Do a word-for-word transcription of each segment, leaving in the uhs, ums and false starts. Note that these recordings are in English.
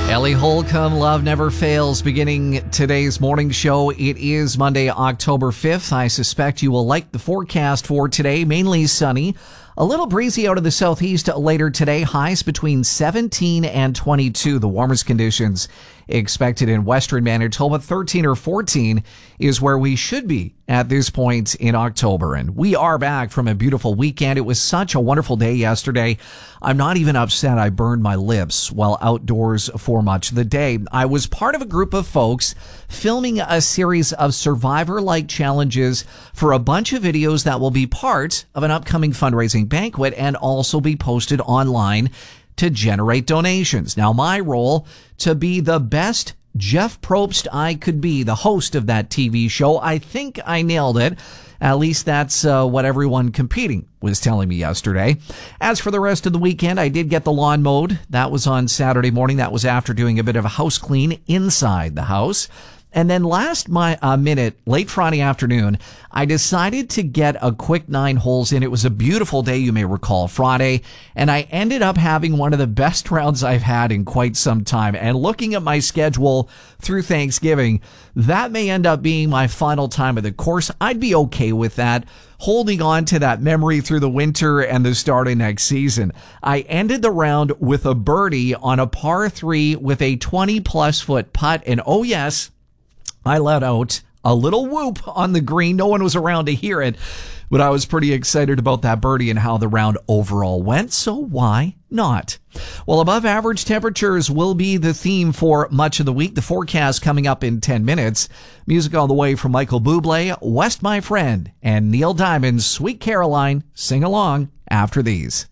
Ellie Holcomb, Love Never Fails, beginning today's morning show. It is Monday, October fifth. I suspect you will like the forecast for today. Mainly sunny. A little breezy out of the southeast later today. Highs between seventeen and twenty-two. The warmest conditions expected in western Manitoba. thirteen or fourteen is where we should be at this point in October. And we are back from a beautiful weekend. It was such a wonderful day yesterday. I'm not even upset I burned my lips while outdoors for much of the day. I was part of a group of folks filming a series of survivor-like challenges for a bunch of videos that will be part of an upcoming fundraising banquet and also be posted online to generate donations. Now, my role to be the best Jeff Probst I could be, the host of that T V show. I think I nailed it. At least that's uh, what everyone competing was telling me yesterday. As for the rest of the weekend, I did get the lawn mowed. That was on Saturday morning. That was after doing a bit of a house clean inside the house. And then last my uh, minute, late Friday afternoon, I decided to get a quick nine holes in. It was a beautiful day, you may recall, Friday, and I ended up having one of the best rounds I've had in quite some time. And looking at my schedule through Thanksgiving, that may end up being my final time of the course. I'd be okay with that, holding on to that memory through the winter and the start of next season. I ended the round with a birdie on a par three with a twenty plus foot putt, and oh yes, I let out a little whoop on the green. No one was around to hear it, but I was pretty excited about that birdie and how the round overall went, so why not? Well, above average temperatures will be the theme for much of the week. The forecast coming up in ten minutes. Music on the way from Michael Bublé, West My Friend, and Neil Diamond's Sweet Caroline. Sing along after these.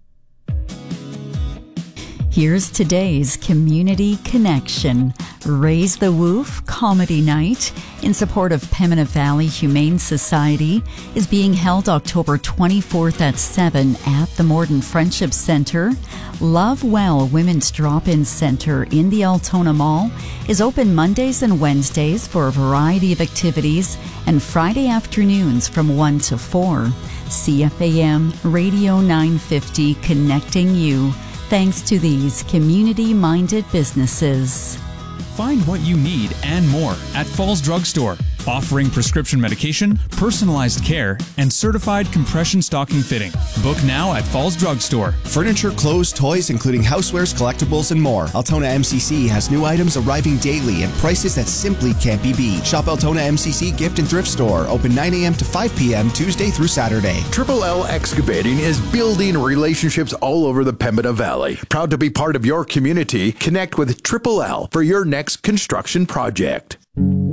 Here's today's Community Connection. Raise the Woof Comedy Night in support of Pembina Valley Humane Society is being held October twenty-fourth at seven at the Morden Friendship Centre. Love Well Women's Drop-In Centre in the Altona Mall is open Mondays and Wednesdays for a variety of activities and Friday afternoons from one to four. C F A M Radio nine fifty connecting you. Thanks to these community-minded businesses. Find what you need and more at Falls Drug Store, offering prescription medication, personalized care, and certified compression stocking fitting. Book now at Falls Drug Store. Furniture, clothes, toys, including housewares, collectibles, and more. Altona M C C has new items arriving daily and prices that simply can't be beat. Shop Altona M C C Gift and Thrift Store, open nine a.m. to five p.m. Tuesday through Saturday. Triple L Excavating is building relationships all over the Pembina Valley. Proud to be part of your community. Connect with Triple L for your next construction project.